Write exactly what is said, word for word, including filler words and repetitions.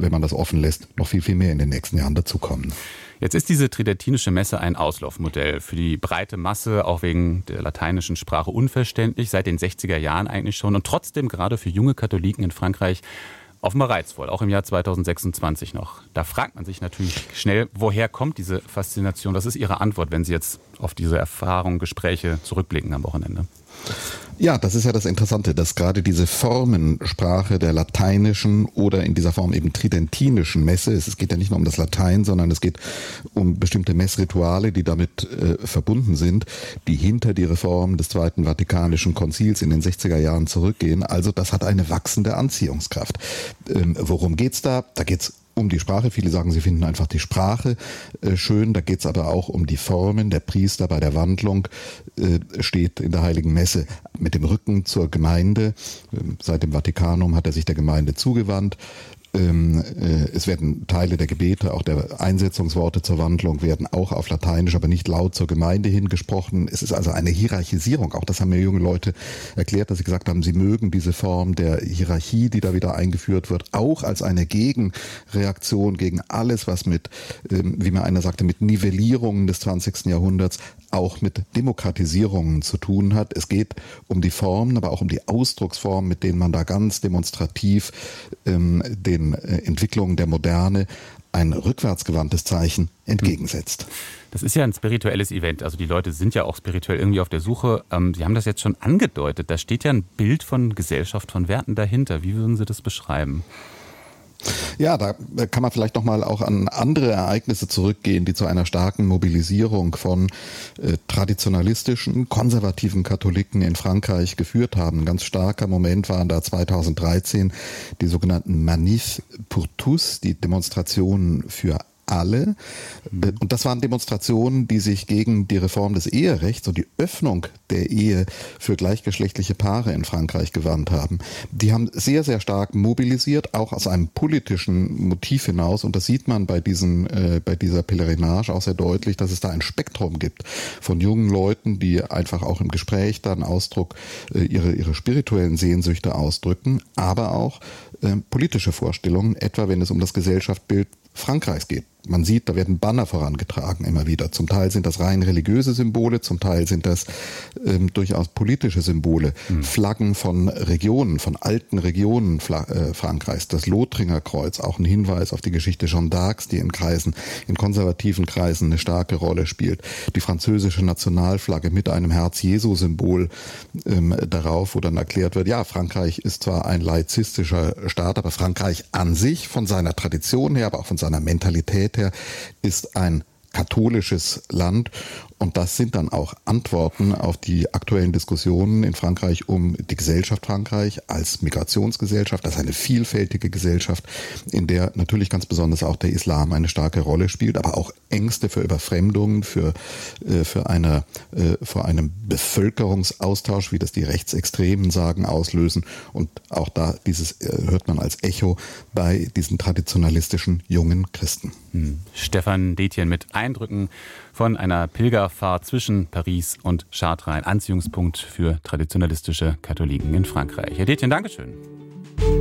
wenn man das offen lässt, noch viel, viel mehr in den nächsten Jahren dazukommen. Jetzt ist diese tridentinische Messe ein Auslaufmodell für die breite Masse, auch wegen der lateinischen Sprache unverständlich, seit den sechziger Jahren eigentlich schon und trotzdem gerade für junge Katholiken in Frankreich offenbar reizvoll, auch im Jahr zweitausendsechsundzwanzig noch. Da fragt man sich natürlich schnell, woher kommt diese Faszination? Was ist Ihre Antwort, wenn Sie jetzt auf diese Erfahrungen, Gespräche zurückblicken am Wochenende? Ja, das ist ja das Interessante, dass gerade diese Formensprache der lateinischen oder in dieser Form eben tridentinischen Messe, es geht ja nicht nur um das Latein, sondern es geht um bestimmte Messrituale, die damit äh, verbunden sind, die hinter die Reform des Zweiten Vatikanischen Konzils in den sechziger Jahren zurückgehen. Also das hat eine wachsende Anziehungskraft. Ähm, worum geht's da? Da geht's um die Sprache. Viele sagen, sie finden einfach die Sprache äh, schön. Da geht es aber auch um die Formen. Der Priester bei der Wandlung äh, steht in der Heiligen Messe mit dem Rücken zur Gemeinde. Ähm, seit dem Vatikanum hat er sich der Gemeinde zugewandt. Ähm, äh, es werden Teile der Gebete, auch der Einsetzungsworte zur Wandlung werden auch auf Lateinisch, aber nicht laut zur Gemeinde hingesprochen. Es ist also eine Hierarchisierung. Auch das haben mir junge Leute erklärt, dass sie gesagt haben, sie mögen diese Form der Hierarchie, die da wieder eingeführt wird, auch als eine Gegenreaktion gegen alles, was mit, ähm, wie mir einer sagte, mit Nivellierungen des zwanzigsten Jahrhunderts, auch mit Demokratisierungen zu tun hat. Es geht um die Formen, aber auch um die Ausdrucksformen, mit denen man da ganz demonstrativ ähm, den äh, Entwicklungen der Moderne ein rückwärtsgewandtes Zeichen entgegensetzt. Das ist ja ein spirituelles Event. Also die Leute sind ja auch spirituell irgendwie auf der Suche. Ähm, Sie haben das jetzt schon angedeutet. Da steht ja ein Bild von Gesellschaft, von Werten dahinter. Wie würden Sie das beschreiben? Ja, da kann man vielleicht noch mal auch an andere Ereignisse zurückgehen, die zu einer starken Mobilisierung von äh, traditionalistischen, konservativen Katholiken in Frankreich geführt haben. Ein ganz starker Moment waren da zweitausenddreizehn die sogenannten Manifs pour tous, die Demonstrationen für alle. Und das waren Demonstrationen, die sich gegen die Reform des Eherechts und die Öffnung der Ehe für gleichgeschlechtliche Paare in Frankreich gewandt haben. Die haben sehr, sehr stark mobilisiert, auch aus einem politischen Motiv hinaus. Und das sieht man bei diesen, äh, bei dieser Pelerinage auch sehr deutlich, dass es da ein Spektrum gibt von jungen Leuten, die einfach auch im Gespräch dann Ausdruck äh, ihre, ihre spirituellen Sehnsüchte ausdrücken, aber auch äh, politische Vorstellungen, etwa wenn es um das Gesellschaftsbild Frankreichs geht. Man sieht, da werden Banner vorangetragen immer wieder. Zum Teil sind das rein religiöse Symbole, zum Teil sind das ähm, durchaus politische Symbole. Mhm. Flaggen von Regionen, von alten Regionen Fla- äh, Frankreichs. Das Lothringer Kreuz, auch ein Hinweis auf die Geschichte Jeanne d'Arcs, die in Kreisen, in konservativen Kreisen eine starke Rolle spielt. Die französische Nationalflagge mit einem Herz-Jesu-Symbol ähm, darauf, wo dann erklärt wird, ja, Frankreich ist zwar ein laizistischer Staat, aber Frankreich an sich von seiner Tradition her, aber auch von seiner Mentalität her, ist ein katholisches Land. Und das sind dann auch Antworten auf die aktuellen Diskussionen in Frankreich um die Gesellschaft Frankreich als Migrationsgesellschaft. Das ist eine vielfältige Gesellschaft, in der natürlich ganz besonders auch der Islam eine starke Rolle spielt, aber auch Ängste für Überfremdung, für, äh, für eine, äh, vor einem Bevölkerungsaustausch, wie das die Rechtsextremen sagen, auslösen. Und auch da dieses äh, hört man als Echo bei diesen traditionalistischen jungen Christen. Hm. Stefan Detjen mit Eindrücken von einer Pilgerfahrt zwischen Paris und Chartres, ein Anziehungspunkt für traditionalistische Katholiken in Frankreich. Herr Detjen, Dankeschön.